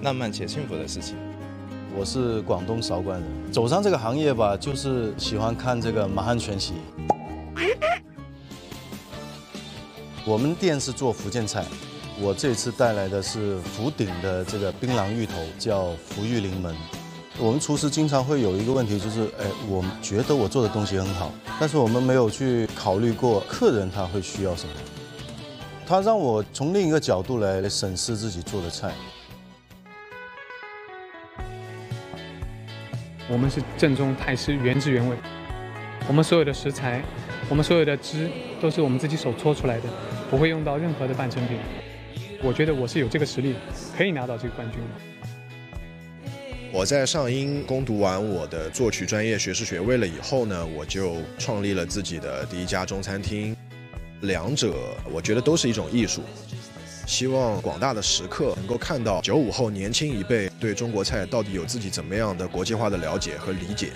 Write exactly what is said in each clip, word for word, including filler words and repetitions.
浪漫且幸福的事情。 我是广东韶关人，走上这个行业吧，就是喜欢看这个满汉全席。我们店是做福建菜，我这次带来的是福鼎的这个槟榔芋头，叫福玉临门。我们厨师经常会有一个问题，就是哎，我觉得我做的东西很好，但是我们没有去考虑过客人他会需要什么。他让我从另一个角度来审视自己做的菜。 我们是正宗泰式，原汁原味。我们所有的食材，我们所有的汁都是我们自己手搓出来的，不会用到任何的半成品。我觉得我是有这个实力，可以拿到这个冠军的。 我在上英攻读完我的作曲专业学士学位了以后呢，我就创立了自己的第一家中餐厅。两者我觉得都是一种艺术，希望广大的食客能够看到九五后年轻一辈对中国菜到底有自己怎么样的国际化的了解和理解。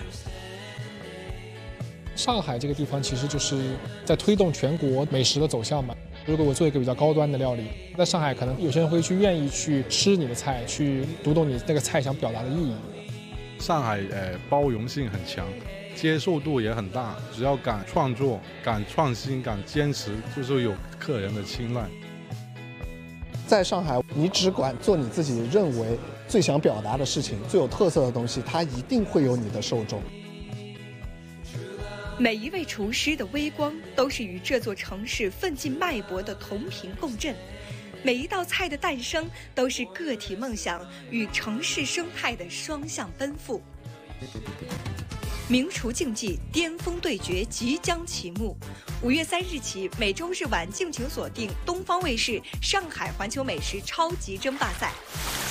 上海这个地方其实就是在推动全国美食的走向嘛。如果我做一个比较高端的料理，在上海可能有些人会去愿意去吃你的菜，去读懂你那个菜想表达的意义。 上海呃包容性很强，接受度也很大，只要敢创作、敢创新、敢坚持，就是有客人的青睐。 在上海，你只管做你自己认为最想表达的事情、最有特色的东西，它一定会有你的受众。 每一位厨师的微光都是与这座城市奋进脉搏的同频共振，每一道菜的诞生都是个体梦想与城市生态的双向奔赴。名厨竞技巅峰对决即将启幕，五月三日起，每周日晚敬请锁定东方卫视《上海环球美食超级争霸赛》。